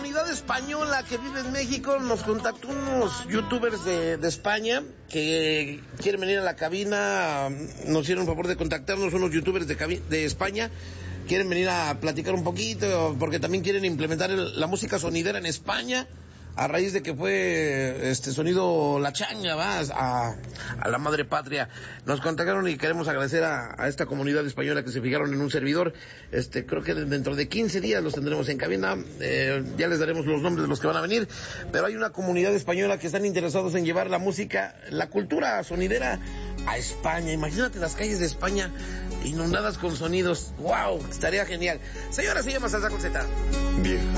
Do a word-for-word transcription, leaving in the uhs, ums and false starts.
comunidad española que vive en México nos contactó unos youtubers de, de España que quieren venir a la cabina. Nos hicieron el favor de contactarnos unos youtubers de, cabi- de España. Quieren venir a platicar un poquito porque también quieren implementar el, la música sonidera en España. A raíz de que fue este sonido La Changa, ¿va? A, a la madre patria. Nos contactaron y queremos agradecer a, a esta comunidad española que se fijaron en un servidor. Este, creo que dentro de quince días los tendremos en cabina. Eh, ya les daremos los nombres de los que van a venir. Pero hay una comunidad española que están interesados en llevar la música, la cultura sonidera a España. Imagínate las calles de España inundadas con sonidos. ¡Wow! Estaría genial. Señora, se llama Salsa con Z. Vieja